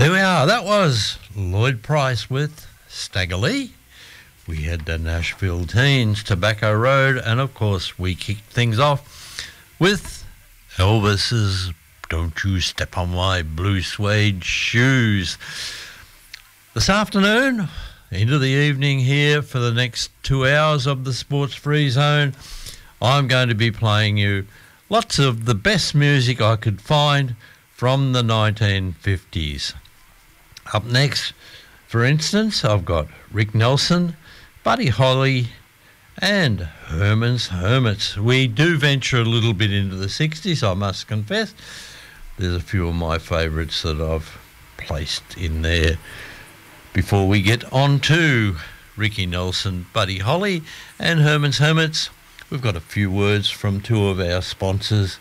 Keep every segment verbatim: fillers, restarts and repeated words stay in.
There we are. That was Lloyd Price with Stagger Lee. We had the Nashville Teens, Tobacco Road, and of course we kicked things off with Elvis's Don't You Step on My Blue Suede Shoes. This afternoon, into the evening here for the next two hours of the Sports Free Zone, I'm going to be playing you lots of the best music I could find from the nineteen fifties. Up next, for instance, I've got Rick Nelson, Buddy Holly, and Herman's Hermits. We do venture a little bit into the sixties, I must confess. There's a few of my favourites that I've placed in there. Before we get on to Ricky Nelson, Buddy Holly, and Herman's Hermits, we've got a few words from two of our sponsors.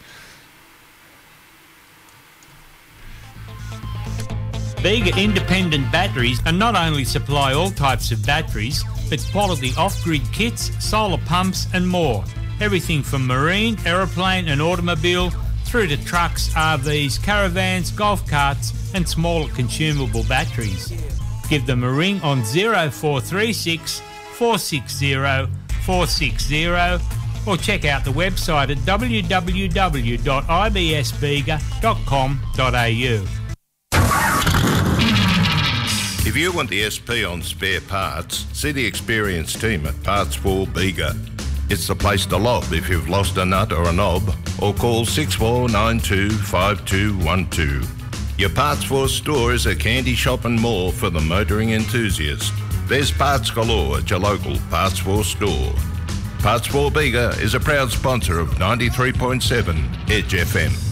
Bega Independent Batteries are not only supply all types of batteries, but quality off-grid kits, solar pumps and more. Everything from marine, aeroplane and automobile through to trucks, R Vs, caravans, golf carts and smaller consumable batteries. Give them a ring on zero four three six, four six zero, four six zero or check out the website at w w w dot i b s bega dot com dot a u. If you want the S P on spare parts, see the experienced team at Parts for Bega. It's the place to lob if you've lost a nut or a knob, or call six four nine two, five two one two. Your Parts for store is a candy shop and more for the motoring enthusiast. There's parts galore at your local Parts for store. Parts for Bega is a proud sponsor of ninety-three point seven Edge F M.